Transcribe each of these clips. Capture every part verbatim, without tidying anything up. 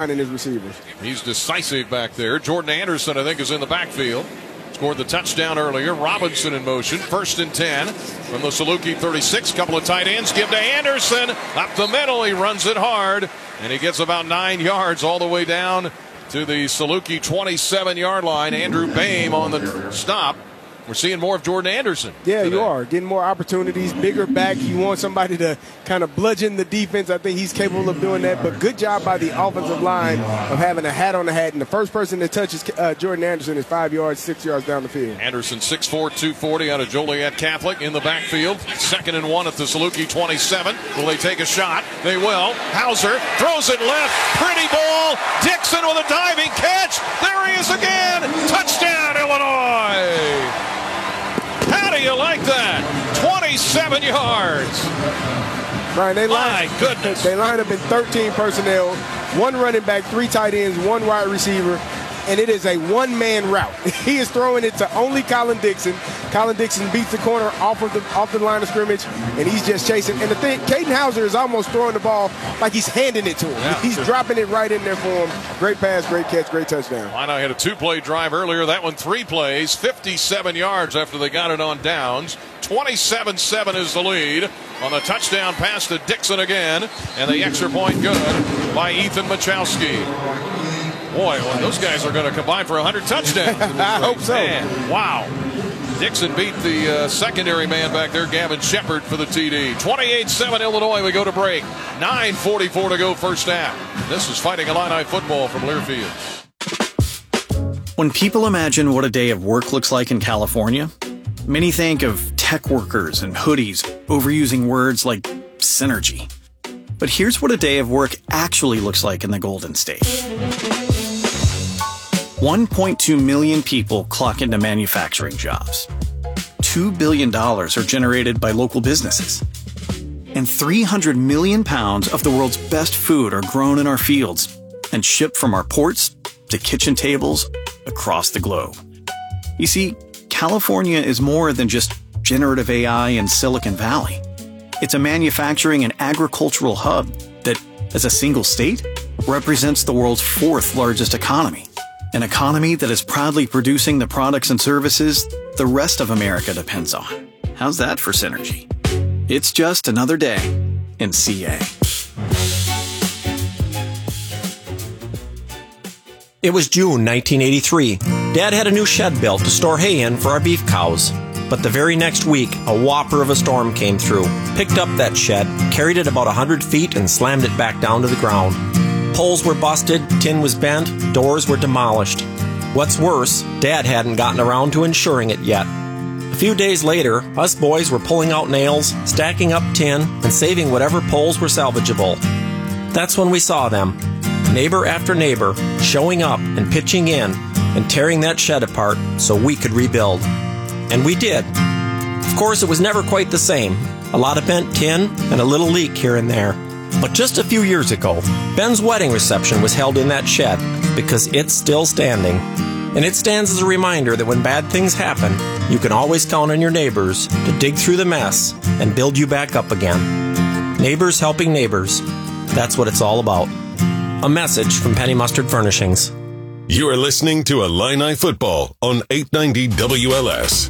finding his receivers. He's decisive back there. Jordan Anderson, I think, is in the backfield. Scored the touchdown earlier. Robinson in motion. First and ten from the Saluki thirty-six. Couple of tight ends. Give to Anderson. Up the middle. He runs it hard. And he gets about nine yards all the way down to the Saluki twenty-seven-yard line. Andrew Boehm on the stop. We're seeing more of Jordan Anderson. Yeah, today. You are. Getting more opportunities, bigger back. You want somebody to kind of bludgeon the defense. I think he's capable of doing that. But good job by the offensive line of having a hat on the hat. And the first person that touches uh, Jordan Anderson is five yards, six yards down the field. Anderson, six four, two forty out of Joliet Catholic in the backfield. Second and one at the Saluki twenty-seven. Will they take a shot? They will. Hauser throws it left. Pretty ball. Dixon with a diving catch. There he is again. Touchdown, Illinois. How do you like that? twenty-seven yards. Brian, they My line, goodness. They line up in thirteen personnel, one running back, three tight ends, one wide receiver, and it is a one-man route. He is throwing it to only Colin Dixon. Colin Dixon beats the corner off of the off the line of scrimmage, and he's just chasing. And the thing, Caden Hauser is almost throwing the ball like he's handing it to him. Yeah. He's dropping it right in there for him. Great pass, great catch, great touchdown. Illini had a two-play drive earlier. That one three plays, fifty-seven yards after they got it on downs. twenty-seven seven is the lead on the touchdown pass to Dixon again, and the extra point good by Ethan Machowski. Boy, well, those guys are going to combine for one hundred touchdowns. I hope so. Man, wow. Dixon beat the uh, secondary man back there, Gavin Shepard, for the T D. twenty-eight seven Illinois. We go to break. nine forty-four to go first half. This is Fighting Illini football from Learfield. When people imagine what a day of work looks like in California, many think of tech workers and hoodies overusing words like synergy. But here's what a day of work actually looks like in the Golden State. one point two million people clock into manufacturing jobs. two billion dollars are generated by local businesses. And three hundred million pounds of the world's best food are grown in our fields and shipped from our ports to kitchen tables across the globe. You see, California is more than just generative A I and Silicon Valley. It's a manufacturing and agricultural hub that, as a single state, represents the world's fourth largest economy. An economy that is proudly producing the products and services the rest of America depends on. How's that for synergy? It's just another day in C A. It was June nineteen eighty-three. Dad had a new shed built to store hay in for our beef cows. But the very next week, a whopper of a storm came through, picked up that shed, carried it about one hundred feet, and slammed it back down to the ground. Poles were busted, tin was bent, doors were demolished. What's worse, Dad hadn't gotten around to insuring it yet. A few days later, us boys were pulling out nails, stacking up tin, and saving whatever poles were salvageable. That's when we saw them, neighbor after neighbor, showing up and pitching in and tearing that shed apart so we could rebuild. And we did. Of course, it was never quite the same. A lot of bent tin and a little leak here and there. But just a few years ago, Ben's wedding reception was held in that shed because it's still standing. And it stands as a reminder that when bad things happen, you can always count on your neighbors to dig through the mess and build you back up again. Neighbors helping neighbors. That's what it's all about. A message from Penny Mustard Furnishings. You are listening to Illini Football on eight ninety W L S.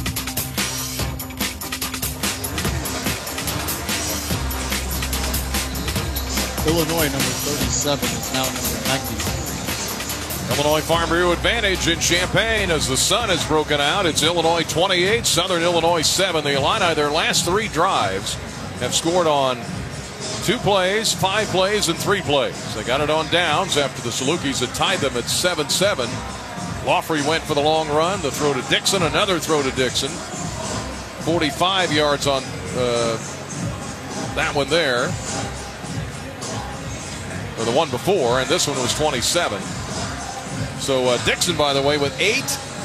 Illinois, number thirty-seven, is now number ninety. Illinois Farm Bureau advantage in Champaign as the sun has broken out. It's Illinois twenty-eight, Southern Illinois seven. The Illini, their last three drives, have scored on two plays, five plays, and three plays. They got it on downs after the Salukis had tied them at seven seven. Lawfrey went for the long run. The throw to Dixon, another throw to Dixon. forty-five yards on uh, that one there. Or the one before, and this one was twenty-seven. So uh, Dixon, by the way, with eight,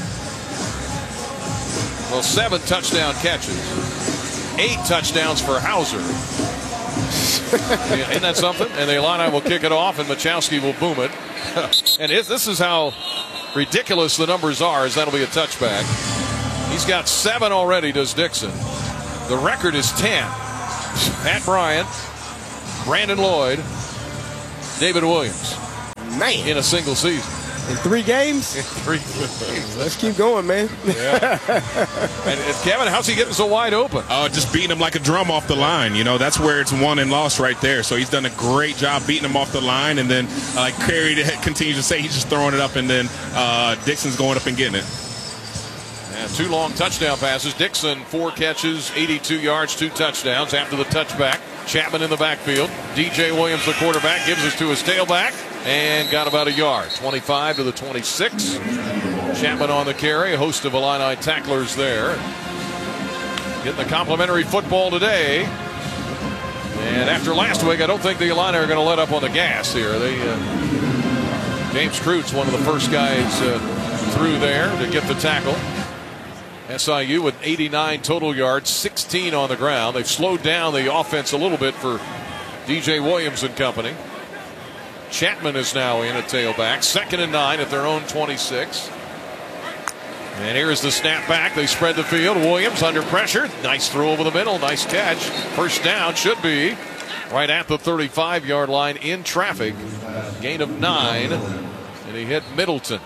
well, seven touchdown catches. Eight touchdowns for Hauser. Isn't that something? And the Illini will kick it off, and Machowski will boom it. And if this is how ridiculous the numbers are, as that'll be a touchback. He's got seven already, does Dixon. The record is ten. Pat Bryant, Brandon Lloyd, David Williams. Man. in a single season. In three games? In three games. Let's keep going, man. Yeah. and, and Kevin, how's he getting so wide open? Uh, just beating him like a drum off the line. You know, that's where it's won and lost right there. So he's done a great job beating him off the line. And then, uh, like Kerry continues to say, he's just throwing it up, and then uh, Dixon's going up and getting it. And two long touchdown passes. Dixon, four catches, eighty-two yards, two touchdowns after the touchback. Chapman in the backfield. D J Williams, the quarterback, gives us to his tailback and got about a yard. twenty-five to the twenty-six. Chapman on the carry. A host of Illini tacklers there. Getting the complimentary football today. And after last week, I don't think the Illini are going to let up on the gas here. They uh, James Kreutz, one of the first guys uh, through there to get the tackle. S I U with eighty-nine total yards, sixteen on the ground. They've slowed down the offense a little bit for D J Williams and company. Chapman is now in at tailback. Second and nine at their own twenty-six. And here's the snap back. They spread the field. Williams under pressure. Nice throw over the middle. Nice catch. First down should be right at the thirty-five yard line in traffic. Gain of nine. And he hit Middleton.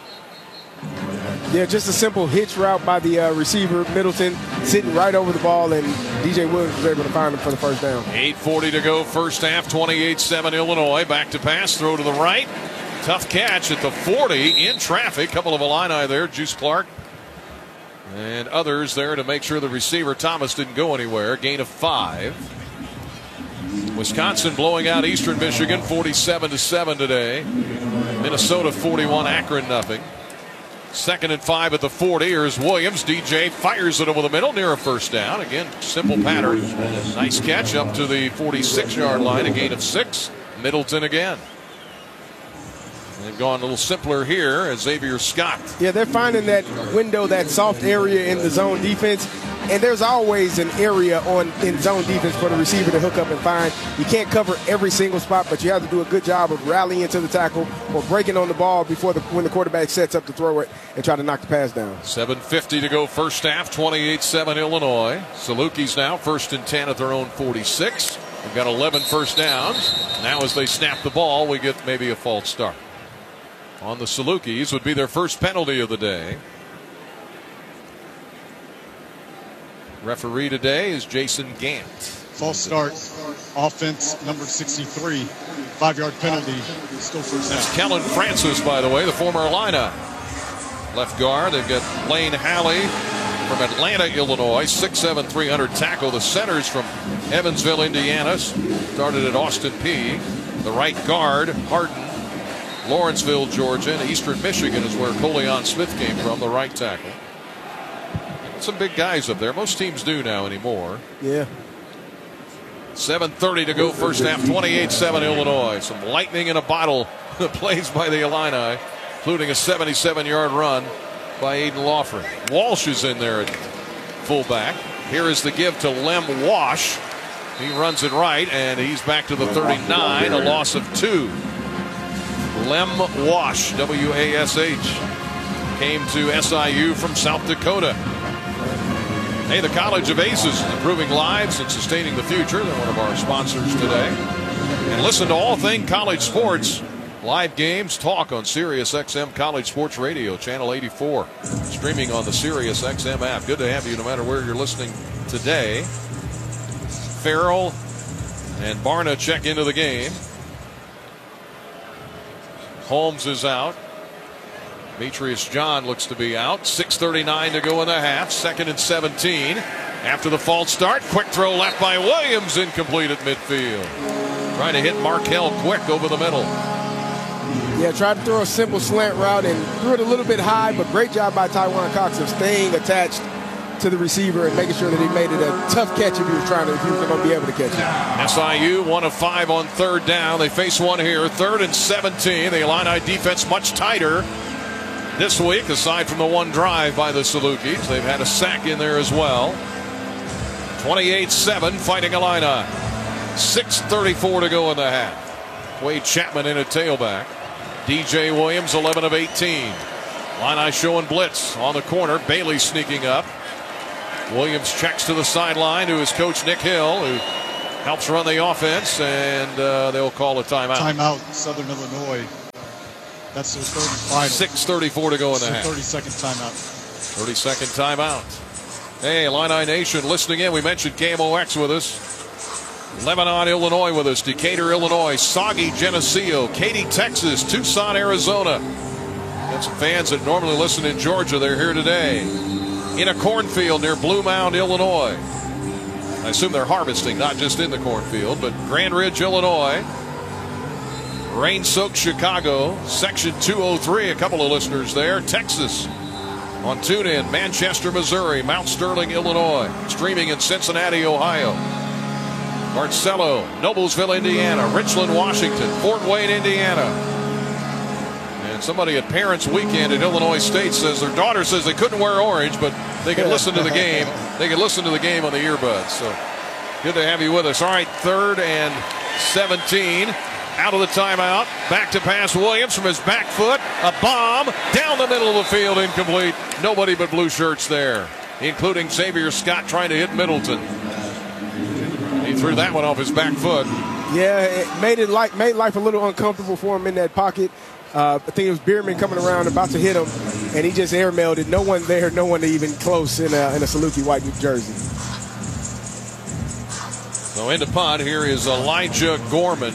Yeah, just a simple hitch route by the uh, receiver, Middleton, sitting right over the ball, and D J Williams was able to find him for the first down. eight forty to go first half, twenty-eight seven Illinois. Back to pass, throw to the right. Tough catch at the forty in traffic. Couple of Illini there, Juice Clark and others there to make sure the receiver Thomas didn't go anywhere. Gain of five. Wisconsin blowing out Eastern Michigan forty-seven to seven today. Minnesota forty-one, Akron nothing. Second and five at the forty. Here's Williams. D J fires it over the middle near a first down. Again, simple pattern. Nice catch up to the forty-six yard line. A gain of six. Middleton again. They've gone a little simpler here as Xavier Scott. Yeah, they're finding that window, that soft area in the zone defense. And there's always an area on in zone defense for the receiver to hook up and find. You can't cover every single spot, but you have to do a good job of rallying to the tackle or breaking on the ball before the when the quarterback sets up to throw it and try to knock the pass down. seven fifty to go first half, twenty-eight seven Illinois. Salukis now first and ten at their own forty-six. We've got eleven first downs. Now as they snap the ball, we get maybe a false start. On the Salukis would be their first penalty of the day. Referee today is Jason Gant. False start. Offense number sixty-three. Five yard penalty. Still first down. That's Kellen Francis, by the way, the former Illini left guard. They've got Lane Halley from Atlanta, Illinois. six seven, three hundred tackle. The centers from Evansville, Indiana. Started at Austin Peay. The right guard, Hardin, Lawrenceville, Georgia. And Eastern Michigan is where Coleon Smith came from, the right tackle. Some big guys up there. Most teams do now anymore. Yeah. seven thirty to go first half, twenty-eight seven Illinois. Some lightning in a bottle plays by the Illini, including a seventy-seven yard run by Aiden Lawford. Walsh is in there at fullback. Here is the give to Lem Wash. He runs it right, and he's back to the thirty-nine, a loss of two. Lem Wash, W A S H, came to S I U from South Dakota. Hey, the College of Aces, improving lives and sustaining the future. They're one of our sponsors today. And listen to all things college sports. Live games, talk on Sirius X M College Sports Radio, Channel eighty-four. Streaming on the Sirius X M app. Good to have you no matter where you're listening today. Farrell and Barna check into the game. Holmes is out. Demetrius John looks to be out. six thirty-nine to go in the half. Second and seventeen. After the false start, quick throw left by Williams, incomplete at midfield. Trying to hit Markel quick over the middle. Yeah, tried to throw a simple slant route and threw it a little bit high, but great job by Tywan Cox of staying attached to the receiver and making sure that he made it a tough catch if he was trying to, if he was going to be able to catch it. S I U one of five on third down. They face one here, third and seventeen. The Illini defense much tighter this week, aside from the one drive by the Salukis. They've had a sack in there as well. twenty-eight seven Fighting Illini. six thirty-four to go in the half. Wade Chapman in at tailback. D J Williams, eleven of eighteen. Illini showing blitz on the corner. Bailey sneaking up. Williams checks to the sideline to his coach Nick Hill, who helps run the offense, and uh, they'll call a timeout. Timeout, Southern Illinois. That's their third and final. six thirty-four to go in the half. thirty-second timeout. thirty-second timeout. Hey, Illini Nation listening in. We mentioned K M O X with us. Lebanon, Illinois with us. Decatur, Illinois. Sauge, Geneseo. Katy, Texas. Tucson, Arizona. Got some fans that normally listen in Georgia. They're here today. In a cornfield near Blue Mound, Illinois. I assume they're harvesting, not just in the cornfield, but Grand Ridge, Illinois. Rain-soaked Chicago. Section two oh three, a couple of listeners there. Texas on TuneIn. Manchester, Missouri. Mount Sterling, Illinois. Streaming in Cincinnati, Ohio. Marcello, Noblesville, Indiana. Richland, Washington. Fort Wayne, Indiana. And somebody at Parents Weekend at Illinois State says their daughter says they couldn't wear orange, but they can listen to the game. They can listen to the game on the earbuds. So good to have you with us. All right, third and seventeen. Out of the timeout. Back to pass Williams from his back foot. A bomb down the middle of the field. Incomplete. Nobody but blue shirts there, including Xavier Scott trying to hit Middleton. He threw that one off his back foot. Yeah, it made it like made life a little uncomfortable for him in that pocket. Uh, I think it was Bierman coming around about to hit him, and he just airmailed it. No one there, no one even close in a, in a Saluki white jersey. So into punt, here is Elijah Gorman.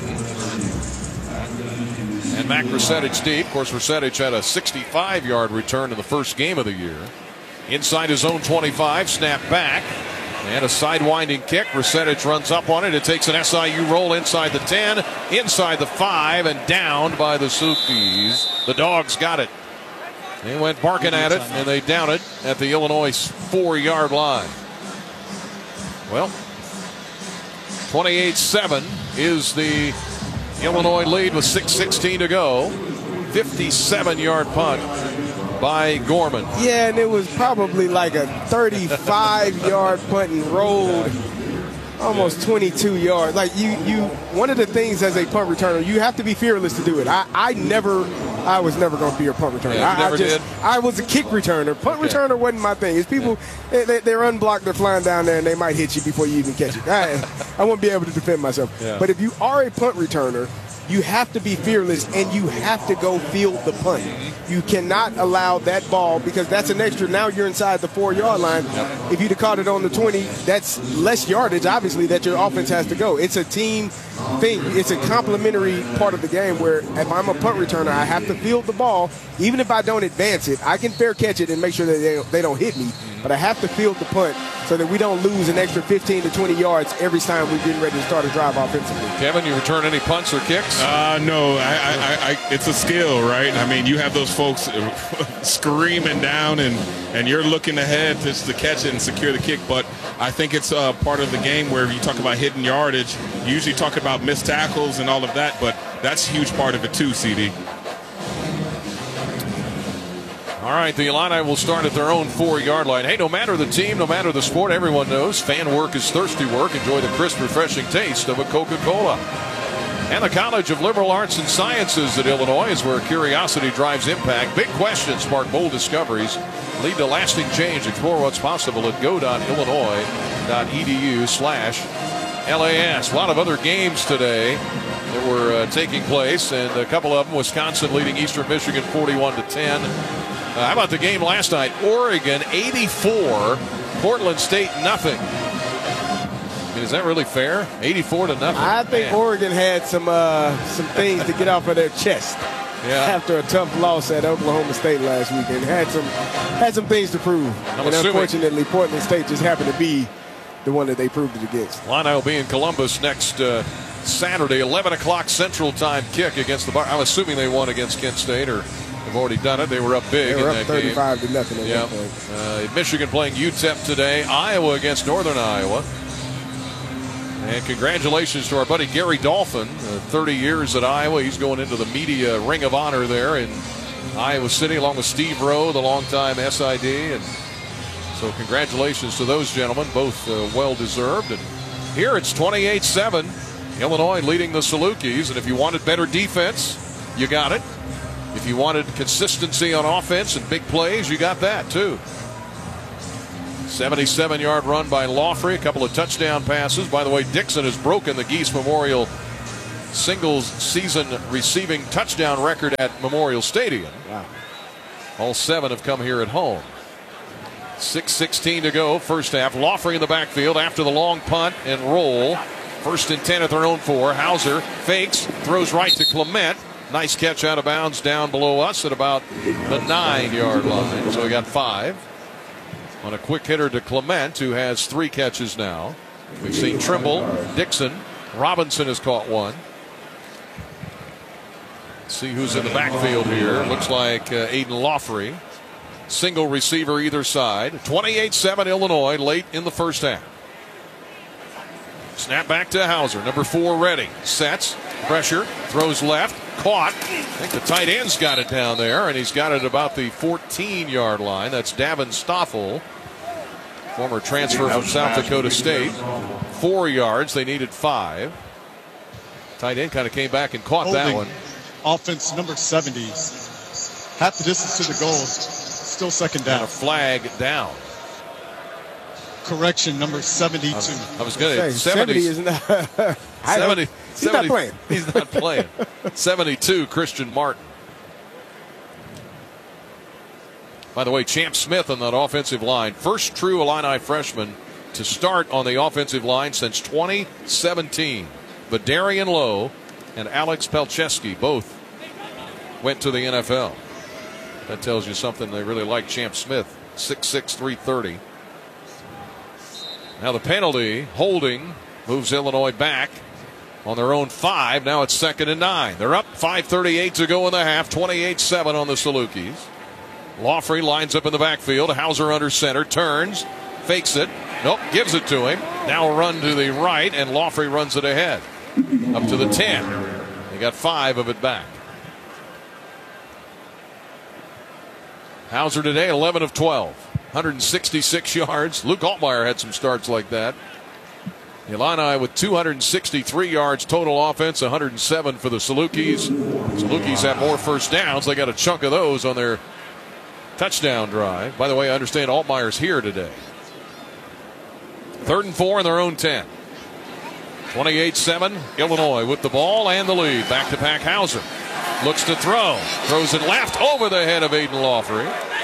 And Mac Resetich deep. Of course, Resetich had a sixty-five-yard return in the first game of the year. Inside his own twenty-five, snap back. And a sidewinding kick. Resetich runs up on it. It takes an S I U roll inside the ten, inside the five, and downed by the Sukis. The Dogs got it. They went barking at it, and they down it at the Illinois four-yard line. Well, twenty-eight seven is the Illinois lead with six sixteen to go. fifty-seven-yard punt by Gorman. Yeah, and it was probably like a thirty-five-yard punt and rolled almost twenty-two yards. Like you, you. One of the things as a punt returner, you have to be fearless to do it. I, I never, I was never going to be a punt returner. Yeah, you I, never I just, did? I was a kick returner. Punt Okay. returner wasn't my thing. It's people, Yeah. they, they're unblocked, they're flying down there, and they might hit you before you even catch it. I, I won't be able to defend myself. Yeah. But if you are a punt returner, you have to be fearless, and you have to go field the punt. You cannot allow that ball, because that's an extra. Now you're inside the four-yard line. Yep. If you'd have caught it on the twenty, that's less yardage, obviously, that your offense has to go. It's a team thing. It's a complementary part of the game where if I'm a punt returner, I have to field the ball. Even if I don't advance it, I can fair catch it and make sure that they, they don't hit me. But I have to field the punt so that we don't lose an extra fifteen to twenty yards every time we're getting ready to start a drive offensively. Kevin, you return any punts or kicks? Uh, no, I, I, I, it's a skill, right? I mean, you have those folks screaming down, and, and you're looking ahead just to catch it and secure the kick. But I think it's uh, part of the game where you talk about hitting yardage. You usually talk about missed tackles and all of that, but that's a huge part of it too, C D. All right, the Illini will start at their own four-yard line. Hey, no matter the team, no matter the sport, everyone knows fan work is thirsty work. Enjoy the crisp, refreshing taste of a Coca-Cola. And the College of Liberal Arts and Sciences at Illinois is where curiosity drives impact. Big questions spark bold discoveries, lead to lasting change. Explore what's possible at go.illinois.edu slash LAS. A lot of other games today that were uh, taking place, and a couple of them, Wisconsin leading Eastern Michigan forty-one to ten. Uh, how about the game last night? Oregon eighty-four, Portland State nothing. I mean, is that really fair? eighty-four to nothing. I think Man. Oregon had some uh, some things to get off of their chest Yeah. after a tough loss at Oklahoma State last weekend. Had some had some things to prove, I'm and assuming- unfortunately, Portland State just happened to be the one that they proved it against. Illini will be in Columbus next uh, Saturday, eleven o'clock Central Time kick against the Bar. I'm assuming they won against Kent State, or have already done it. They were up big They were in up that game. thirty-five to nothing at Yeah. that point. Uh, Michigan playing U T E P today. Iowa against Northern Iowa. And congratulations to our buddy Gary Dolphin. Uh, thirty years at Iowa. He's going into the media ring of honor there in Iowa City, along with Steve Rowe, the longtime S I D. And so congratulations to those gentlemen, both uh, well-deserved. And here it's twenty-eight seven. Illinois leading the Salukis. And if you wanted better defense, you got it. If you wanted consistency on offense and big plays, you got that too. seventy-seven-yard run by Laughley, a couple of touchdown passes. By the way, Dixon has broken the Geese Memorial singles season receiving touchdown record at Memorial Stadium. Wow. All seven have come here at home. six sixteen to go, first half. Laughley in the backfield after the long punt and roll. First and ten at their own four. Hauser fakes, throws right to Clement. Nice catch out of bounds down below us at about the nine-yard line. So we got five. On a quick hitter to Clement, who has three catches now. We've seen Trimble, Dixon, Robinson has caught one. See who's in the backfield here. Looks like uh, Aiden Laughley. Single receiver either side. twenty-eight seven Illinois late in the first half. Snap back to Hauser. Number four ready. Sets. Pressure. Throws left. Caught. I think the tight end's got it down there, and he's got it about the fourteen-yard line. That's Davin Stoffel, former transfer from South Dakota State. Four yards. They needed five. Tight end kind of came back and caught Holding that one. Offense number seventy. Half the distance to the goal. Still second down. And a flag down. Correction, number seventy-two. I was, I was going to say seventy, seventy. is not. seventy, he's seventy not playing. He's not playing. seventy-two, Christian Martin. By the way, Champ Smith on that offensive line. First true Illini freshman to start on the offensive line since twenty seventeen. But Darian Lowe and Alex Pelcheski both went to the N F L. That tells you something. They really like Champ Smith. six six, three thirty. Now the penalty, holding, moves Illinois back on their own five. Now it's second and nine. They're up, five thirty-eight to go in the half, twenty-eight seven on the Salukis. Laughley lines up in the backfield. Hauser under center, turns, fakes it. Nope, gives it to him. Now a run to the right, and Laughley runs it ahead. Up to the ten. They got five of it back. Hauser today, eleven of twelve. one hundred sixty-six yards. Luke Altmaier had some starts like that. The Illini with two hundred sixty-three yards total offense, one hundred seven for the Salukis. Salukis have more first downs. They got a chunk of those on their touchdown drive. By the way, I understand Altmaier's here today. Third and four in their own ten. twenty-eight seven, Illinois with the ball and the lead. Back to Pack Hauser. Looks to throw. Throws it left over the head of Aiden Laughley.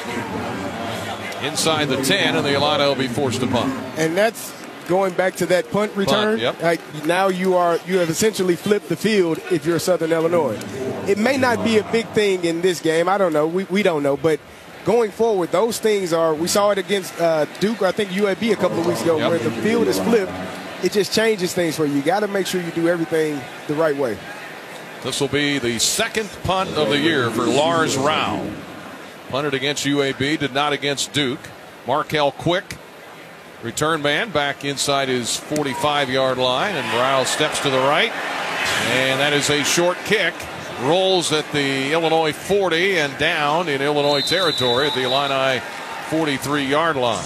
Inside the ten, and the Illini will be forced to punt. And that's going back to that punt return. Punt, yep. Like now you are you have essentially flipped the field if you're Southern Illinois. It may not be a big thing in this game. I don't know. We we don't know. But going forward, those things are. We saw it against uh, Duke, or I think U A B a couple of weeks ago, Yep. where the field is flipped. It just changes things for you. You got to make sure you do everything the right way. This will be the second punt of the year for Lars Rao. Punted against U A B, did not against Duke. Markel Quick, return man, back inside his forty-five-yard line, and Rao steps to the right. And that is a short kick. Rolls at the Illinois forty and down in Illinois territory at the Illini forty-three-yard line.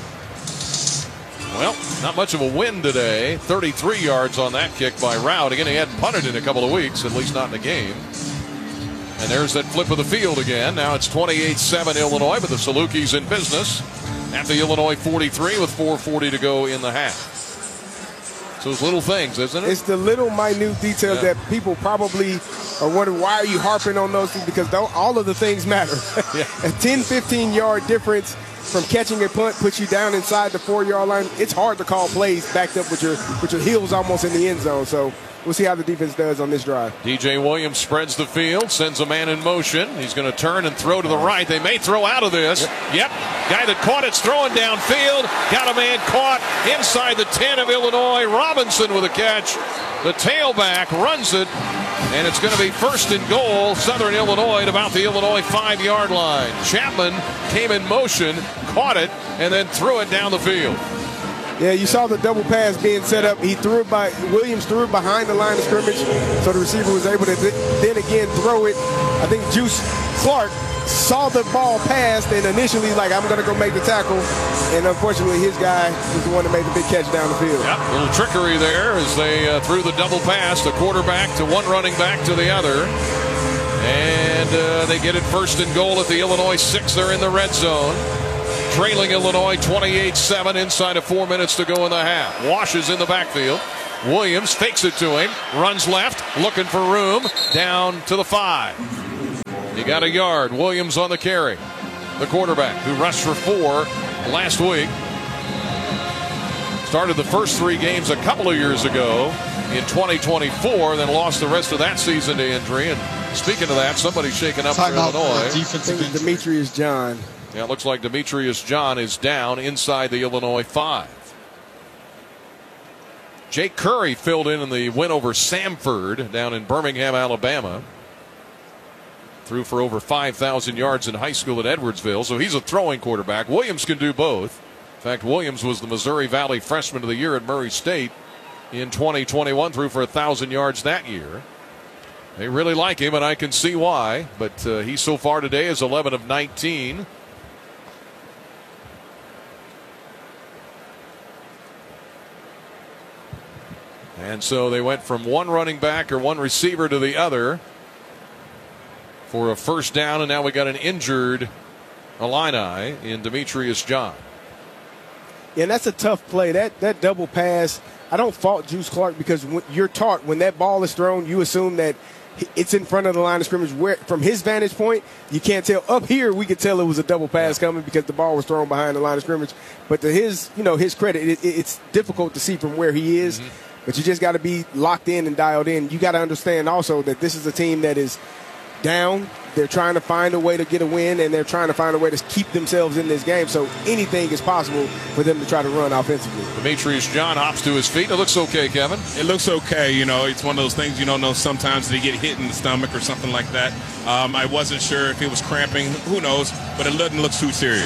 Well, not much of a win today. thirty-three yards on that kick by Rao. Again, he hadn't punted in a couple of weeks, at least not in the game. And there's that flip of the field again. Now it's twenty-eight seven Illinois, but the Salukis in business at the Illinois forty-three with four forty to go in the half. So it's little things, isn't it? It's the little minute details Yeah. that people probably are wondering, why are you harping on those things? Because all of the things matter. Yeah. A ten, fifteen-yard difference from catching a punt puts you down inside the four-yard line. It's hard to call plays backed up with your with your heels almost in the end zone. So we'll see how the defense does on this drive. D J Williams spreads the field, sends a man in motion. He's going to turn and throw to the right. They may throw out of this. Yep. yep. Guy that caught it's throwing downfield. Got a man caught inside the ten of Illinois. Robinson with a catch. The tailback runs it, and it's going to be first and goal. Southern Illinois at about the Illinois five-yard line. Chapman came in motion, caught it, and then threw it down the field. Yeah, you saw the double pass being set up. He threw it by Williams threw it behind the line of scrimmage, so the receiver was able to th- then again throw it. I think Juice Clark saw the ball passed and initially like, I'm going to go make the tackle, and unfortunately his guy was the one that made the big catch down the field. Yep, a little trickery there as they uh, threw the double pass, the quarterback to one running back to the other, and uh, they get it first and goal at the Illinois six. They're in the red zone. Trailing Illinois twenty-eight seven inside of four minutes to go in the half. Wash is in the backfield. Williams fakes it to him, runs left, looking for room, down to the five. He got a yard. Williams on the carry. The quarterback who rushed for four last week. Started the first three games a couple of years ago in twenty twenty-four, then lost the rest of that season to injury. And speaking of that, somebody's shaking up for Illinois. Defensive injury. Demetrius John. Yeah, it looks like Demetrius John is down inside the Illinois five. Jake Curry filled in in the win over Samford down in Birmingham, Alabama. Threw for over five thousand yards in high school at Edwardsville, so he's a throwing quarterback. Williams can do both. In fact, Williams was the Missouri Valley Freshman of the Year at Murray State in twenty twenty-one, threw for one thousand yards that year. They really like him, and I can see why, but uh, he so far today is eleven of nineteen. And so they went from one running back or one receiver to the other for a first down, and now we got an injured Illini in Demetrius John. Yeah, and that's a tough play. That that double pass, I don't fault Juice Clark because when you're taught when that ball is thrown, you assume that it's in front of the line of scrimmage. Where from his vantage point, you can't tell. Up here, we could tell it was a double pass coming because the ball was thrown behind the line of scrimmage. But to his, you know, his credit, it, it's difficult to see from where he is. Mm-hmm. But you just got to be locked in and dialed in. You got to understand also that this is a team that is down. They're trying to find a way to get a win, and they're trying to find a way to keep themselves in this game. So anything is possible for them to try to run offensively. Demetrius John hops to his feet. It looks okay, Kevin. It looks okay. You know, it's one of those things you don't know. Sometimes they get hit in the stomach or something like that. Um, I wasn't sure if it was cramping. Who knows? But it doesn't look too serious.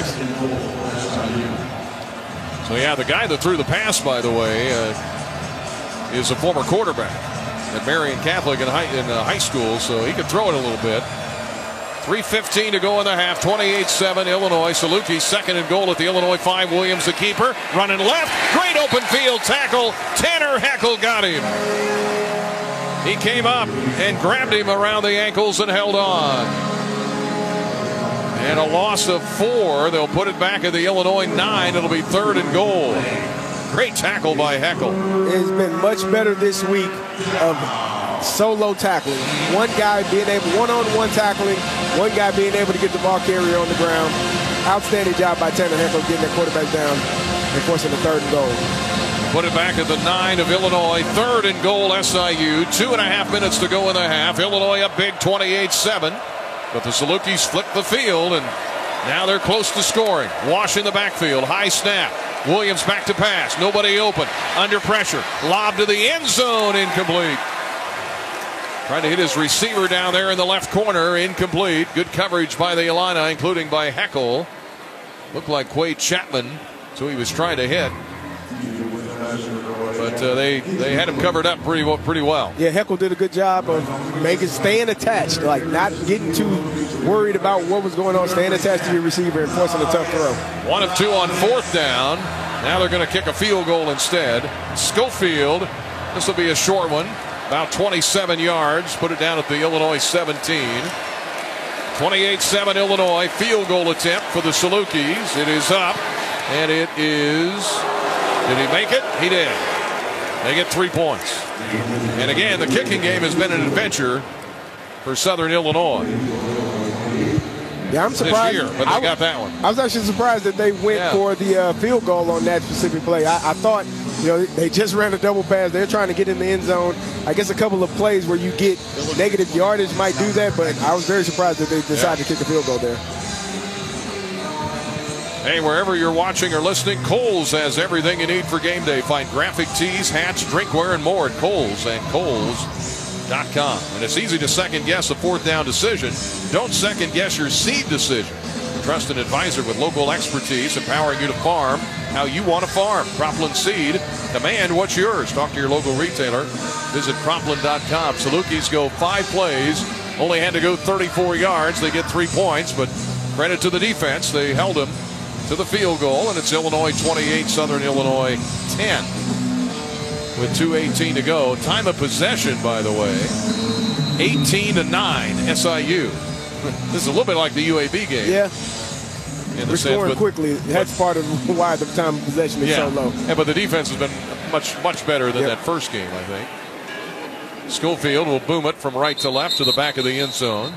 So, yeah, the guy that threw the pass, by the way, uh, is a former quarterback at Marian Catholic in high, in uh, high school, so he could throw it a little bit. three fifteen to go in the half, twenty-eight seven Illinois. Saluki second and goal at the Illinois five. Williams the keeper, running left. Great open field tackle. Tanner Heckel got him. He came up and grabbed him around the ankles and held on. And a loss of four. They'll put it back at the Illinois nine. It'll be third and goal. Great tackle by Heckel. It's been much better this week of solo tackling. One guy being able, one-on-one tackling, one guy being able to get the ball carrier on the ground. Outstanding job by Tanner Heckel getting that quarterback down and forcing the third and goal. Put it back at the nine of Illinois. Third and goal S I U. Two and a half minutes to go in the half. Illinois up big twenty-eight seven. But the Salukis flip the field, and now they're close to scoring. Wash in the backfield. High snap. Williams back to pass. Nobody open. Under pressure. Lob to the end zone. Incomplete. Trying to hit his receiver down there in the left corner. Incomplete. Good coverage by the Illini, including by Heckel. Looked like Quay Chapman, so he was trying to hit. But uh, they they had him covered up pretty well, pretty well. Yeah, Heckel did a good job of making staying attached, like not getting too worried about what was going on, staying attached to your receiver and forcing a tough throw. One of two on fourth down. Now they're going to kick a field goal instead. Schofield, this will be a short one, about twenty-seven yards. Put it down at the Illinois seventeen. twenty-eight seven Illinois. Field goal attempt for the Salukis. It is up, and it is. Did he make it? He did. They get three points. And again, the kicking game has been an adventure for Southern Illinois. Yeah, I'm surprised. This year, but they I, got that one. I was actually surprised that they went yeah. for the uh, field goal on that specific play. I, I thought, you know, they just ran a double pass. They're trying to get in the end zone. I guess a couple of plays where you get negative yardage might do that, but I was very surprised that they decided yeah. to kick a field goal there. Hey, wherever you're watching or listening, Kohl's has everything you need for game day. Find graphic tees, hats, drinkware, and more at Kohl's and Kohl's dot com. And it's easy to second guess a fourth down decision. Don't second guess your seed decision. Trust an advisor with local expertise, empowering you to farm how you want to farm. Cropland Seed. Command what's yours. Talk to your local retailer. Visit Cropland dot com. Salukis go five plays. Only had to go thirty-four yards. They get three points, but credit to the defense. They held them to the field goal, and it's Illinois twenty-eight, Southern Illinois ten. With two eighteen to go. Time of possession, by the way, eighteen to nine S I U. This is a little bit like the U A B game. Yeah. In We're the sense, scoring but, quickly. That's part of why the time of possession is yeah. so low. Yeah, but the defense has been much, much better than Yep. that first game, I think. Schofield will boom it from right to left to the back of the end zone.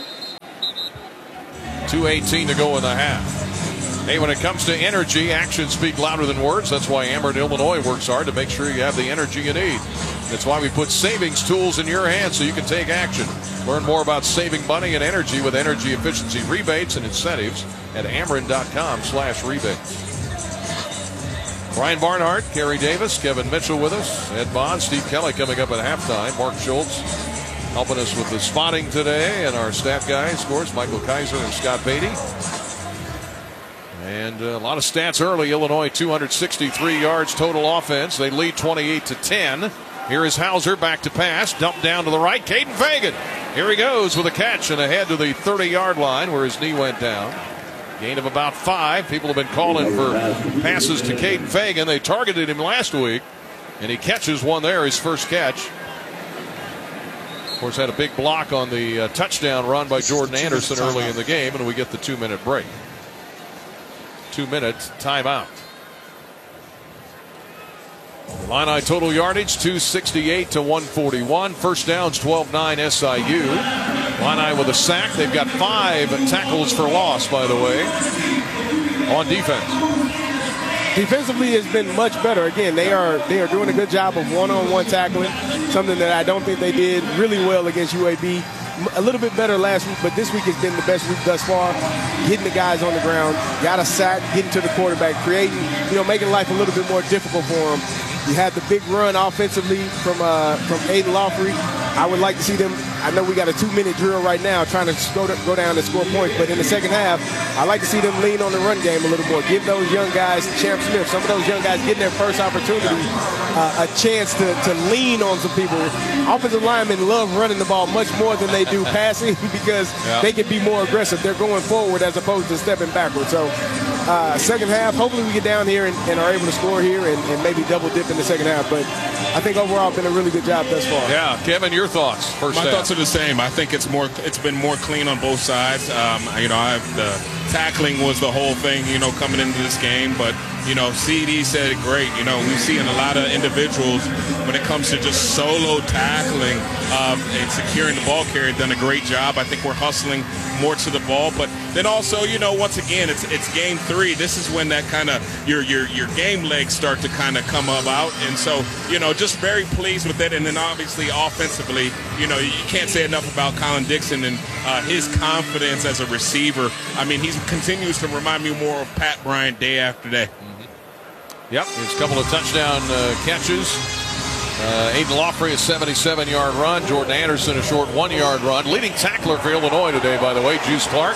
two eighteen to go in the half. Hey, when it comes to energy, actions speak louder than words. That's why Ameren, Illinois works hard to make sure you have the energy you need. That's why we put savings tools in your hands so you can take action. Learn more about saving money and energy with energy efficiency rebates and incentives at Ameren.com slash rebates. Brian Barnhart, Kerry Davis, Kevin Mitchell with us. Ed Bond, Steve Kelly coming up at halftime. Mark Schultz helping us with the spotting today. And our staff guys, of course, Michael Kaiser and Scott Beatty. And a lot of stats early. Illinois two hundred sixty-three yards total offense. They lead twenty-eight to ten. Here is Hauser back to pass. Dumped down to the right. Caden Fagan. Here he goes with a catch and ahead to the thirty-yard line where his knee went down. Gain of about five. People have been calling for passes to Caden Fagan. They targeted him last week, and he catches one there, his first catch. Of course, had a big block on the uh, touchdown run by Jordan Anderson early in the game, and we get the two-minute break. Two-minute timeout. Illini total yardage, two sixty-eight to one forty-one. First downs, twelve nine S I U. Illini with a sack. They've got five tackles for loss, by the way, on defense. Defensively has been much better. Again, they are they are doing a good job of one-on-one tackling, something that I don't think they did really well against U A B. A little bit better last week, but this week has been the best week thus far. Hitting the guys on the ground, got a sack, getting to the quarterback, creating, you know, making life a little bit more difficult for them. You had the big run offensively from uh, from Aiden Lawfrey. I would like to see them. I know we got a two-minute drill right now trying to go, to go down and score points, but in the second half, I like to see them lean on the run game a little more. Give those young guys, Champ Smith, some of those young guys getting their first opportunity, uh, a chance to, to lean on some people. Offensive linemen love running the ball much more than they do passing because yeah. they can be more aggressive. They're going forward as opposed to stepping backwards. So uh, second half, hopefully we get down here and, and are able to score here and, and maybe double dip in the second half. But I think overall been a really good job thus far. Yeah, Kevin, your thoughts? First My half. thoughts are the same. I think it's more. It's been more clean on both sides. Um, you know, I, the tackling was the whole thing. You know, coming into this game, but you know, C D said it great. You know, we see in a lot of individuals when it comes to just solo tackling um, and securing the ball carrier, done a great job. I think we're hustling more to the ball, but then also, you know, once again, it's it's game three. This is when that kind of your your your game legs start to kind of come up out, and so you know, just very pleased with it. And then obviously offensively, you know, you can't say enough about Colin Dixon and uh, his confidence as a receiver. I mean, he continues to remind me more of Pat Bryant day after day. Mm-hmm. Yep, his couple of touchdown uh, catches. Uh, Aiden Lawfrey, a seventy-seven-yard run. Jordan Anderson, a short one-yard run. Leading tackler for Illinois today, by the way, Juice Clark.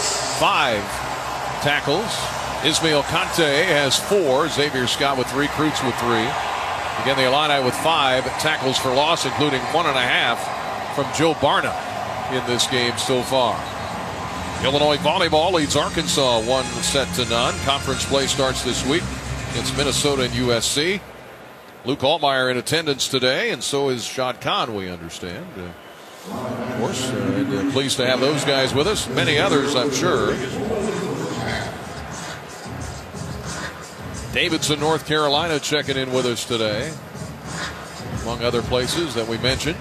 Five tackles. Ismail Conte has four. Xavier Scott with three. Kreutz with three. Again, the Illini with five tackles for loss, including one and a half from Joe Barna in this game so far. Illinois volleyball leads Arkansas one set to none. Conference play starts this week against Minnesota and U S C. Luke Altmaier in attendance today, and so is Shad Khan, we understand. Uh, of course, uh, and, uh, pleased to have those guys with us. Many others, I'm sure. Davidson, North Carolina, checking in with us today, among other places that we mentioned.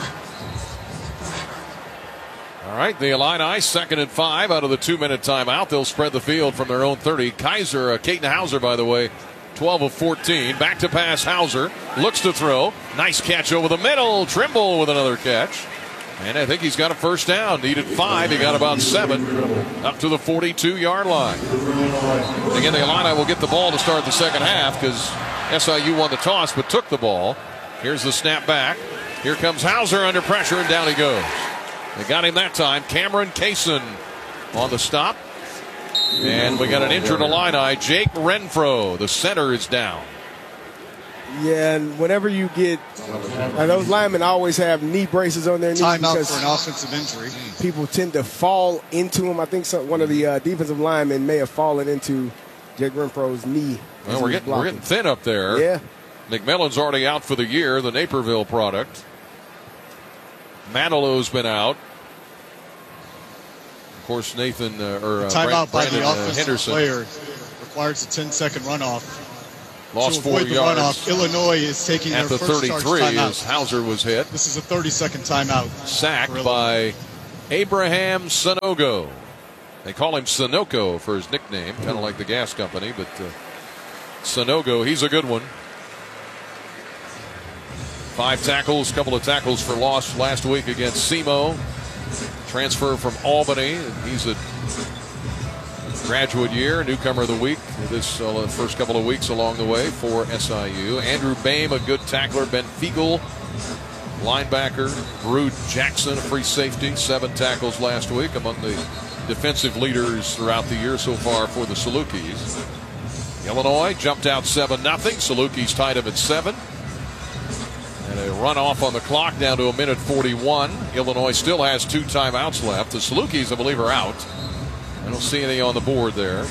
All right, the Illini second and five out of the two-minute timeout. They'll spread the field from their own thirty. Kaiser, uh, Caden Hauser, by the way, twelve of fourteen. Back to pass, Hauser looks to throw. Nice catch over the middle. Trimble with another catch. And I think he's got a first down. Needed five. He got about seven. Up to the forty-two-yard line. Again, the Illini will get the ball to start the second half because S I U won the toss but took the ball. Here's the snap back. Here comes Hauser under pressure, and down he goes. They got him that time. Cameron Kaysen on the stop. And we got an injured Illini. Jake Renfro, the center, is down. Yeah, and whenever you get uh, those linemen always have knee braces on their knees Timeout because for an offensive injury. people tend to fall into them. I think some, one of the uh, defensive linemen may have fallen into Jake Renfro's knee. Well, we're getting, we're getting thin up there. Yeah. McMillan's already out for the year, the Naperville product. Manilow's been out. Of course, Nathan uh, or uh, Timeout by Brandon, the uh, offensive Henderson. player requires a ten-second runoff. Lost to four avoid the yards. runoff, Illinois is taking At their the first charge thirty-three timeout. as Hauser was hit. This is a thirty-second timeout. Sacked for by Abraham Sanogo. They call him Sunoco for his nickname, kind of like the gas company, but uh, Sanogo, he's a good one. Five tackles, couple of tackles for loss last week against SEMO. Transfer from Albany. He's a graduate year, newcomer of the week this uh, first couple of weeks along the way for S I U. Andrew Boehm, a good tackler. Ben Fiegel, linebacker. Brew Jackson, a free safety. Seven tackles last week, among the defensive leaders throughout the year so far for the Salukis. Illinois jumped out seven nothing. Salukis tied them at seven. And a run off on the clock down to a minute forty-one. Illinois still has two timeouts left. The Salukis, I believe, are out. I don't see any on the board there.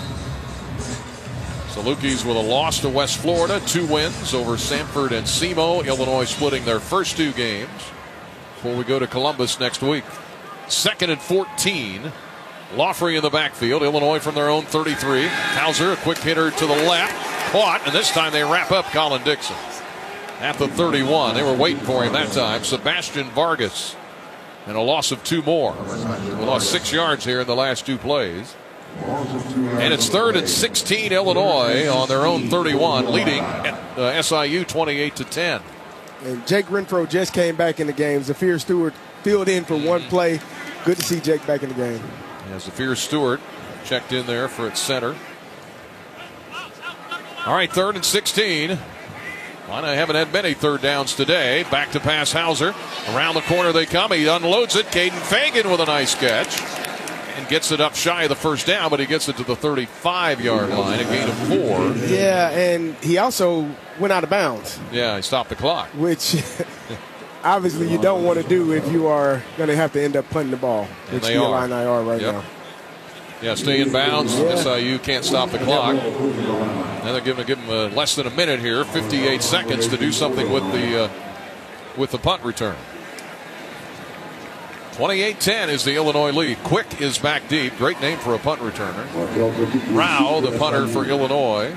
Salukis with a loss to West Florida. Two wins over Samford and SEMO. Illinois splitting their first two games before we go to Columbus next week. Second and fourteen. Laughery in the backfield. Illinois from their own thirty-three. Hauser, a quick hitter to the left. Caught, and this time they wrap up Colin Dixon at the thirty-one. They were waiting for him that time. Sebastian Vargas. And a loss of two more. We lost six yards here in the last two plays. And it's third and sixteen, Illinois on their own thirty-one, leading at, uh, S I U twenty-eight to ten. And Jake Renfro just came back in the game. Zafir Stewart filled in for one play. Good to see Jake back in the game. Yeah, Zafir Stewart checked in there for its center. All right, third and sixteen. I haven't had many third downs today. Back to pass Hauser. Around the corner they come. He unloads it. Caden Fagan with a nice catch. And gets it up shy of the first down, but he gets it to the thirty-five yard line, a gain of four. Yeah, and he also went out of bounds. Yeah, he stopped the clock. Which obviously you don't want to do if you are going to have to end up punting the ball, And which they the are. Illini are right Yep. now. Yeah, stay in bounds. Yeah. S I U can't stop the clock. Now they're giving, give them uh, less than a minute here, fifty-eight seconds to do something with the uh, with the punt return. twenty-eight ten is the Illinois lead. Quick is back deep. Great name for a punt returner. Rao, the punter for Illinois.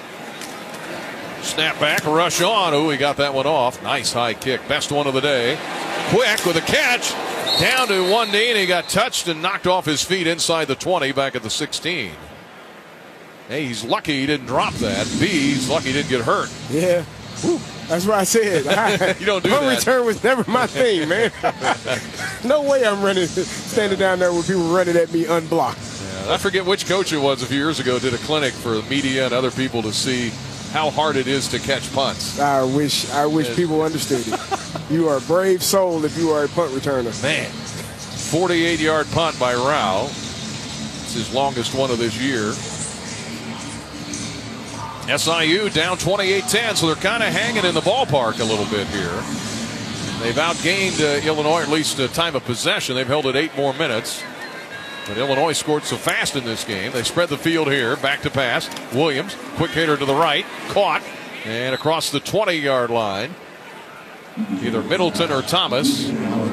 Snap back, rush on. Oh, he got that one off. Nice high kick. Best one of the day. Quick with a catch. Down to one knee, and he got touched and knocked off his feet inside the twenty, back at the sixteen. Hey, he's lucky he didn't drop that. B, he's lucky he didn't get hurt. Yeah. Whew. That's what I said. You don't do punt that. return was never my thing, man. No way I'm running, standing down there with people running at me unblocked. Yeah, I forget which coach it was a few years ago, did a clinic for the media and other people to see how hard it is to catch punts. I wish I wish people understood it. You are a brave soul if you are a punt returner. Man, forty-eight yard punt by Rao. It's his longest one of this year. S I U down twenty-eight ten, so they're kind of hanging in the ballpark a little bit here. They've outgained uh, Illinois, at least uh, time of possession. They've held it eight more minutes. But Illinois scored so fast in this game. They spread the field here. Back to pass. Williams, quick hitter to the right. Caught. And across the twenty yard line. Either Middleton or Thomas.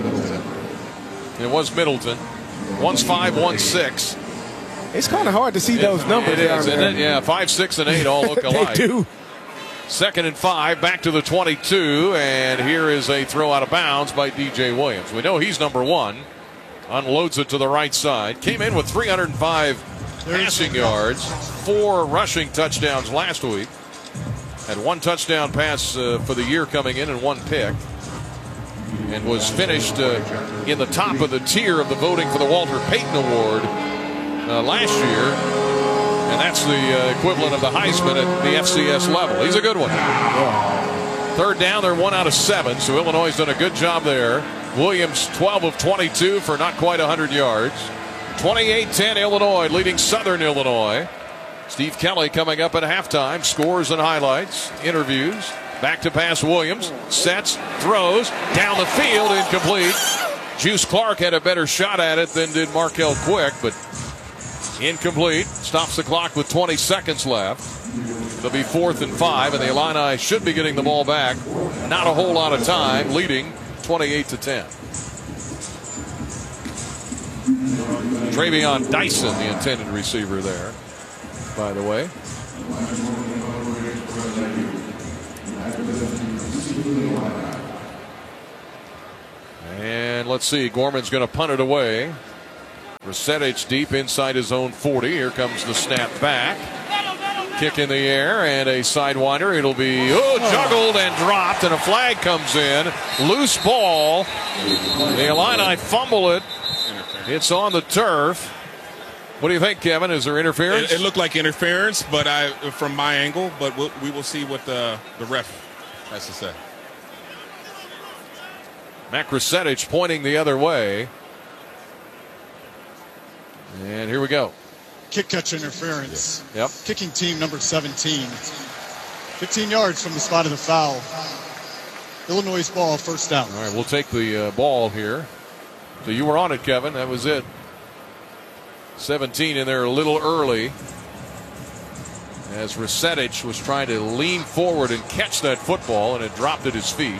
It was Middleton. One's five, one's six. It's kind of hard to see It- those numbers It down is, there. isn't it? Yeah, five, six, and eight all look alike. They do. Second and five, back to the twenty-two, and here is a throw out of bounds by D J Williams. We know he's number one. Unloads it to the right side. Came in with three hundred five passing yards, four rushing touchdowns last week. Had one touchdown pass uh, for the year coming in and one pick. And was finished uh, in the top of the tier of the voting for the Walter Payton Award uh, last year. And that's the uh, equivalent of the Heisman at the F C S level. He's a good one. Third down, they're one out of seven, so Illinois has done a good job there. Williams, twelve of twenty-two for not quite one hundred yards. twenty-eight ten Illinois, leading Southern Illinois. Steve Kelly coming up at halftime. Scores and highlights, interviews. Back to pass Williams. Sets, throws, down the field, incomplete. Juice Clark had a better shot at it than did Markel Quick, but incomplete. Stops the clock with twenty seconds left. It'll be fourth and five, and the Illini should be getting the ball back. Not a whole lot of time, leading twenty-eight to ten. Travion Dyson, the intended receiver there, by the way. And let's see, Gorman's going to punt it away. Resetich deep inside his own forty. Here comes the snap back. Kick in the air and a sidewinder. It'll be oh, juggled and dropped, and a flag comes in. Loose ball. The Illini fumble it. It's on the turf. What do you think, Kevin? Is there interference? It, it looked like interference, but I, from my angle, but we'll, we will see what the, the ref has to say. Mac Resetich pointing the other way. And here we go. Kick catch interference. Yep. Kicking team number seventeen. fifteen yards from the spot of the foul. Illinois ball, first down. All right, we'll take the uh, ball here. So you were on it, Kevin. That was it. seventeen in there a little early. As Resetich was trying to lean forward and catch that football, and it dropped at his feet.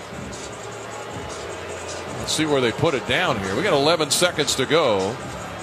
Let's see where they put it down here. We got eleven seconds to go.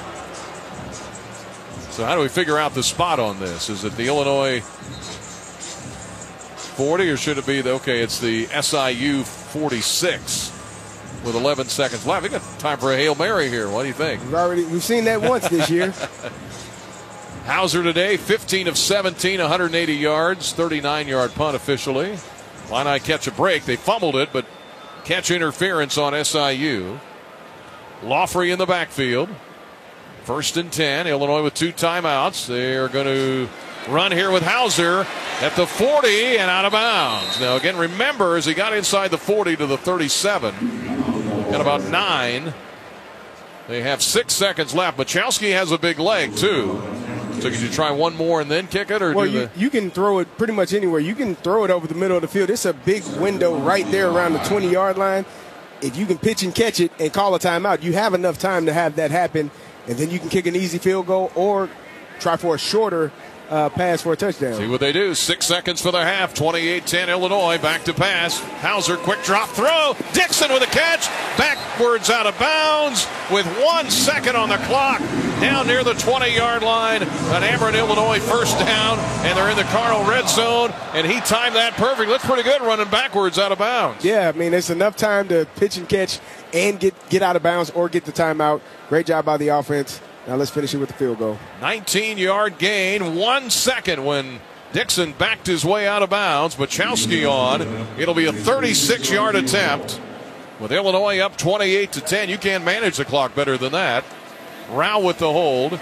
So how do we figure out the spot on this? Is it the Illinois forty, or should it be the, okay, it's the S I U forty-six with eleven seconds left. We got time for a Hail Mary here. What do you think? We've already we've seen that once this year. Hauser today, fifteen of seventeen, one hundred eighty yards, thirty-nine yard punt officially. Illini catch a break. They fumbled it, but catch interference on S I U. Laughley in the backfield. First and ten. Illinois with two timeouts. They are going to run here with Hauser at the forty and out of bounds. Now, again, remember, as he got inside the forty to the thirty-seven, got about nine. They have six seconds left. Machowski has a big leg, too. So could you try one more and then kick it? Or well, do you, the... you can throw it pretty much anywhere. You can throw it over the middle of the field. It's a big window right there around the twenty-yard line. If you can pitch and catch it and call a timeout, you have enough time to have that happen, and then you can kick an easy field goal or try for a shorter uh, pass for a touchdown. See what they do. Six seconds for the half. twenty-eight ten Illinois. Back to pass. Hauser, quick drop throw. Dixon with a catch. Backwards out of bounds with one second on the clock. Down near the twenty-yard line. An Ameren, Illinois first down, and they're in the Cardinal red zone, and he timed that perfect. That's pretty good running backwards out of bounds. Yeah, I mean, it's enough time to pitch and catch and get, get out of bounds or get the timeout. Great job by the offense. Now let's finish it with the field goal. nineteen yard gain, one second when Dixon backed his way out of bounds. Machowski on. It'll be a thirty-six yard attempt with Illinois up twenty-eight to ten. You can't manage the clock better than that. Rao with the hold.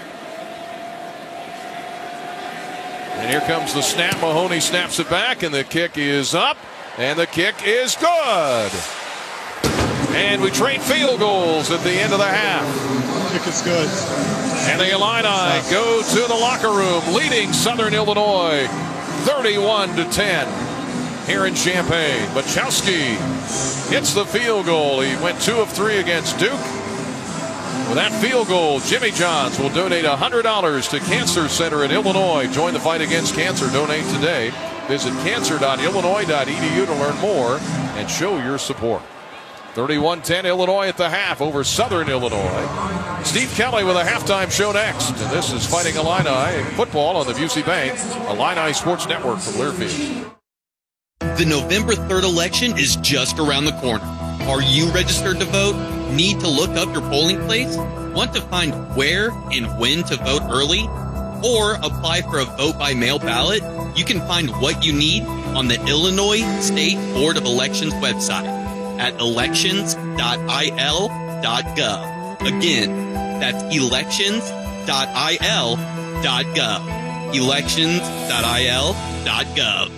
And here comes the snap. Mahoney snaps it back, and the kick is up, and the kick is good. And we trade field goals at the end of the half. Kick is good. And the Illini go to the locker room, leading Southern Illinois thirty-one to ten here in Champaign. Machowski hits the field goal. He went two of three against Duke. With that field goal, Jimmy Johns will donate one hundred dollars to Cancer Center in Illinois. Join the fight against cancer. Donate today. Visit cancer dot illinois dot e d u to learn more and show your support. thirty-one ten Illinois at the half over Southern Illinois. Steve Kelly with a halftime show next. And this is Fighting Illini football on the Busey Bank Illini Sports Network from Learfield. The November third election is just around the corner. Are you registered to vote? Need to look up your polling place? Want to find where and when to vote early? Or apply for a vote by mail ballot? You can find what you need on the Illinois State Board of Elections website at elections dot i l dot gov. Again, that's elections dot i l dot gov. elections dot i l dot gov.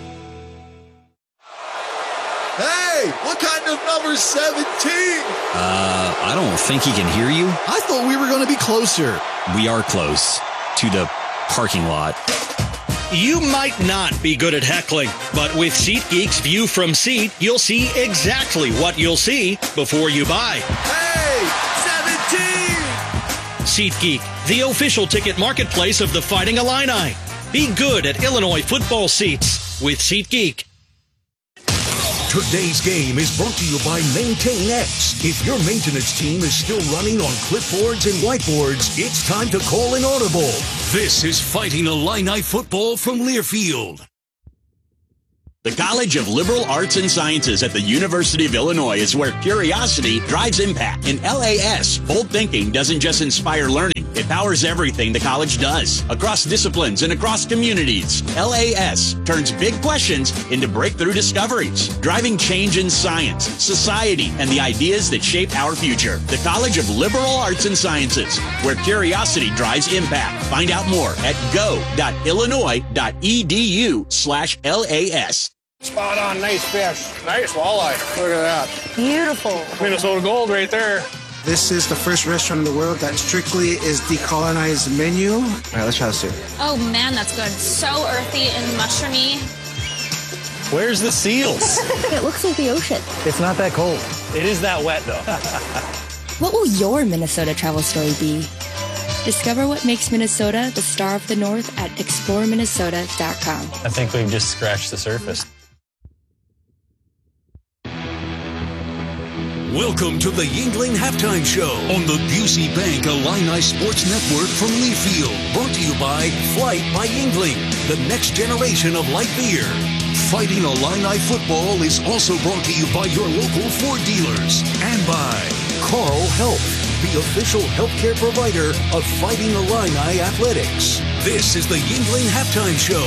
Hey, what kind of number seventeen? Uh, I don't think he can hear you. I thought we were going to be closer. We are close to the parking lot. You might not be good at heckling, but with SeatGeek's View from Seat, you'll see exactly what you'll see before you buy. Hey, seventeen! SeatGeek, the official ticket marketplace of the Fighting Illini. Be good at Illinois football seats with SeatGeek. Today's game is brought to you by MaintainX. If your maintenance team is still running on clipboards and whiteboards, it's time to call an audible. This is Fighting Illini football from Learfield. The College of Liberal Arts and Sciences at the University of Illinois is where curiosity drives impact. In L A S, bold thinking doesn't just inspire learning, it powers everything the college does, across disciplines and across communities. L A S turns big questions into breakthrough discoveries, driving change in science, society, and the ideas that shape our future. The College of Liberal Arts and Sciences, where curiosity drives impact. Find out more at go.illinois.edu slash LAS. Spot on, nice fish. Nice walleye. Look at that. Beautiful. Minnesota Gold right there. This is the first restaurant in the world that strictly is decolonized menu. All right, let's try this too. Oh man, that's good. So earthy and mushroomy. Where's the seals? It looks like the ocean. It's not that cold. It is that wet though. What will your Minnesota travel story be? Discover what makes Minnesota the star of the North at explore minnesota dot com. I think we've just scratched the surface. Welcome to the Yingling Halftime Show on the Busey Bank Illini Sports Network from Leafield. Brought to you by Flight by Yingling, the next generation of light beer. Fighting Illini football is also brought to you by your local Ford dealers and by Carl Health, the official healthcare provider of Fighting Illini Athletics. This is the Yingling Halftime Show.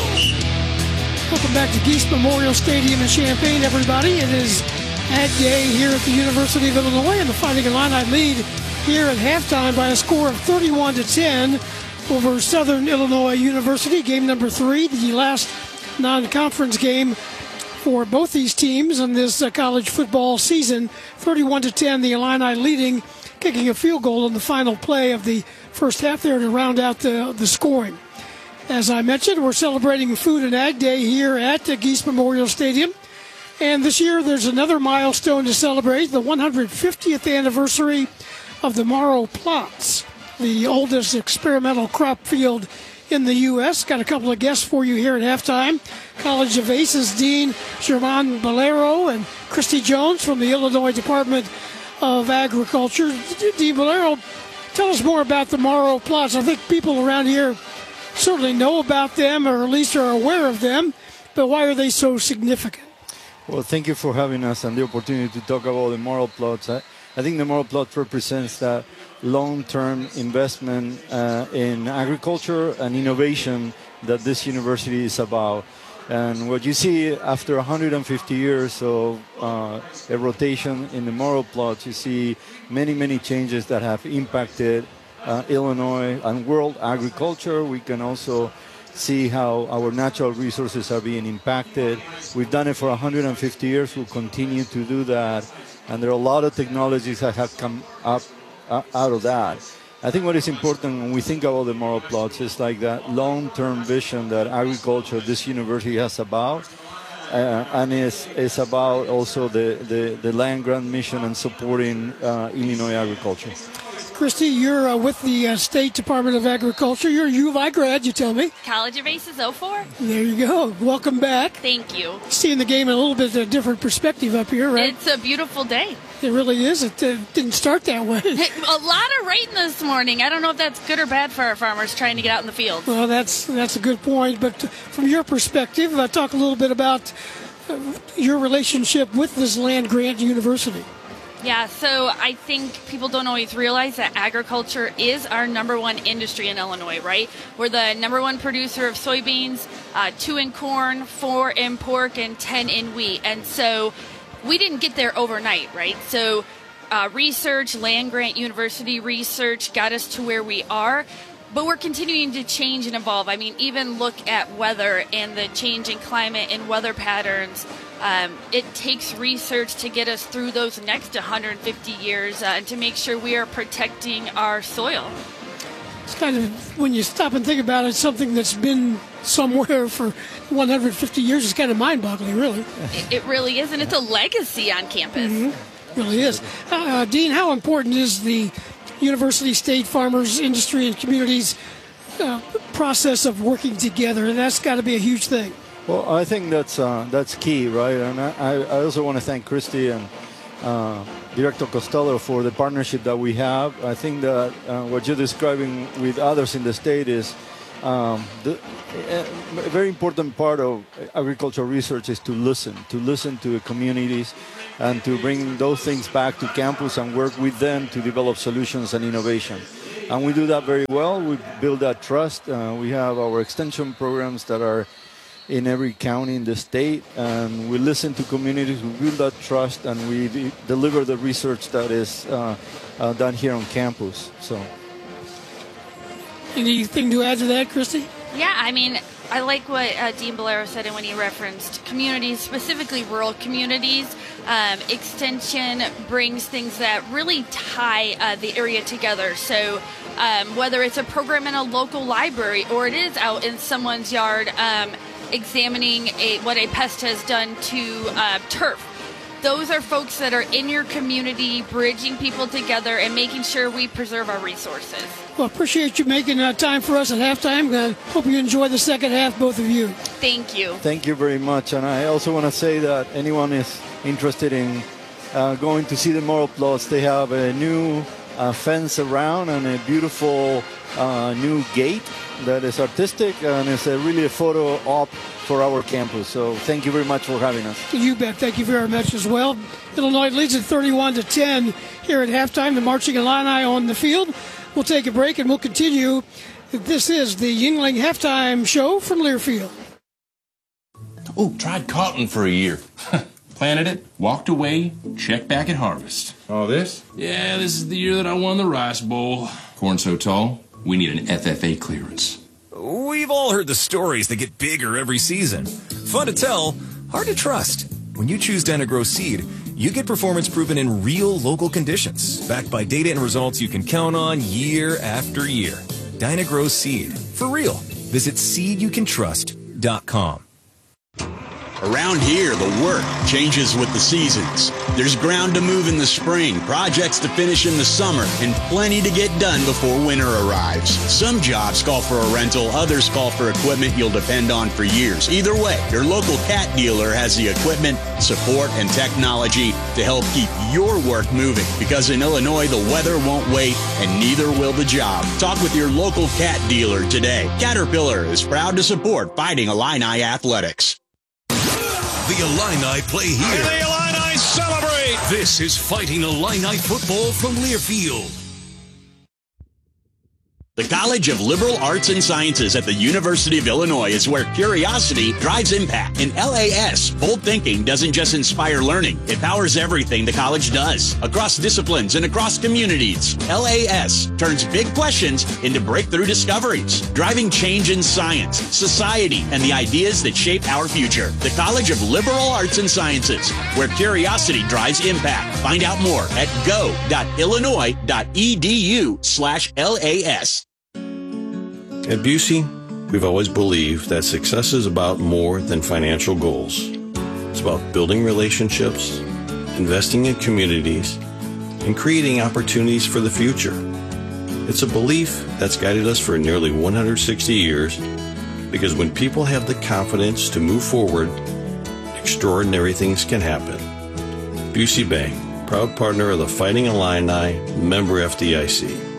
Welcome back to Geese Memorial Stadium in Champaign, everybody. It is Ag Day here at the University of Illinois, and the Fighting Illini lead here at halftime by a score of thirty-one to ten over Southern Illinois University. Game number three, the last non-conference game for both these teams in this uh, college football season. thirty-one to ten, the Illini leading, kicking a field goal in the final play of the first half there to round out the, the scoring. As I mentioned, we're celebrating Food and Ag Day here at the Geese Memorial Stadium. And this year, there's another milestone to celebrate, the one hundred fiftieth anniversary of the Morrow Plots, the oldest experimental crop field in the U S Got a couple of guests for you here at halftime. College of Aces Dean German Bolero and Christy Jones from the Illinois Department of Agriculture. Dean Bolero, tell us more about the Morrow Plots. I think people around here certainly know about them, or at least are aware of them, but why are they so significant? Well, thank you for having us and the opportunity to talk about the Morrow Plots. I, I think the Morrow Plot represents that long-term investment uh, in agriculture and innovation that this university is about. And what you see after one hundred fifty years of uh, a rotation in the Morrow Plots, you see many, many changes that have impacted uh, Illinois and world agriculture. We can also see how our natural resources are being impacted. We've done it for one hundred fifty years. We'll continue to do that. And there are a lot of technologies that have come up uh, out of that. I think what is important when we think about the Morrow Plots is like that long-term vision that agriculture, this university has about. Uh, and it's, it's about also the, the, the land grant mission and supporting uh, Illinois agriculture. Christy, you're uh, with the uh, State Department of Agriculture. You're a U of I grad, you tell me. College of Aces oh four. There you go. Welcome back. Thank you. Seeing the game in a little bit of a different perspective up here, right? It's a beautiful day. It really is. It uh, didn't start that way. A lot of rain this morning. I don't know if that's good or bad for our farmers trying to get out in the field. Well, that's that's a good point. But from your perspective, uh, talk a little bit about uh, your relationship with this land grant university. Yeah, so I think people don't always realize that agriculture is our number one industry in Illinois, right? We're the number one producer of soybeans, uh, two in corn, four in pork, and ten in wheat. And so we didn't get there overnight, right? So uh, research, land grant university research got us to where we are. But we're continuing to change and evolve. I mean, even look at weather and the change in climate and weather patterns. Um, it takes research to get us through those next one hundred fifty years uh, and to make sure we are protecting our soil. It's kind of, when you stop and think about it, something that's been somewhere for one hundred fifty years is kind of mind-boggling, really. It, it really is, and it's a legacy on campus. Mm-hmm. It really is. Uh, Dean, how important is the university, state, farmers, industry, and communities uh, process of working together? And that's got to be a huge thing. Well, I think that's uh, that's key, right? And I, I also want to thank Christy and uh, Director Costello for the partnership that we have. I think that uh, what you're describing with others in the state is um, the, a very important part of agricultural research is to listen, to listen to the communities and to bring those things back to campus and work with them to develop solutions and innovation. And we do that very well. We build that trust. Uh, we have our extension programs that are in every county in the state, and we listen to communities, we build that trust, and we de- deliver the research that is uh, uh, done here on campus. So, anything to add to that, Christy? Yeah, I mean, I like what uh, Dean Bolero said when he referenced communities, specifically rural communities. Um, extension brings things that really tie uh, the area together. So um, whether it's a program in a local library or it is out in someone's yard um, examining a, what a pest has done to uh, turf, those are folks that are in your community, bridging people together and making sure we preserve our resources. Well, appreciate you making uh, time for us at halftime. I hope you enjoy the second half, both of you. Thank you. Thank you very much. And I also want to say that anyone is interested in uh, going to see the Moral Plots, they have a new uh, fence around and a beautiful uh, new gate that is artistic, and it's a really a photo op for our campus. So thank you very much for having us. You bet. Thank you very much as well. Illinois leads at thirty-one to ten here at halftime. The Marching Illini on the field. We'll take a break and we'll continue. This is the Yuengling halftime show from Learfield. Oh, tried cotton for a year. Planted it, walked away, checked back at harvest. Oh, this? Yeah, this is the year that I won the Rice Bowl. Corn so tall, we need an F F A clearance. We've all heard the stories that get bigger every season. Fun to tell, hard to trust. When you choose Dyna-Gro Seed, you get performance proven in real local conditions, backed by data and results you can count on year after year. Dyna-Gro Seed. For real. Visit seed you can trust dot com. Around here, the work changes with the seasons. There's ground to move in the spring, projects to finish in the summer, and plenty to get done before winter arrives. Some jobs call for a rental, others call for equipment you'll depend on for years. Either way, your local Cat dealer has the equipment, support, and technology to help keep your work moving. Because in Illinois, the weather won't wait, and neither will the job. Talk with your local Cat dealer today. Caterpillar is proud to support Fighting Illini Athletics. The Illini play here. And the Illini celebrate. This is Fighting Illini football from Learfield. The College of Liberal Arts and Sciences at the University of Illinois is where curiosity drives impact. In L A S, bold thinking doesn't just inspire learning, it powers everything the college does. Across disciplines and across communities, L A S turns big questions into breakthrough discoveries, driving change in science, society, and the ideas that shape our future. The College of Liberal Arts and Sciences, where curiosity drives impact. Find out more at go.illinois.edu slash LAS. At Busey, we've always believed that success is about more than financial goals. It's about building relationships, investing in communities, and creating opportunities for the future. It's a belief that's guided us for nearly one hundred sixty years, because when people have the confidence to move forward, extraordinary things can happen. Busey Bank, proud partner of the Fighting Illini, member F D I C.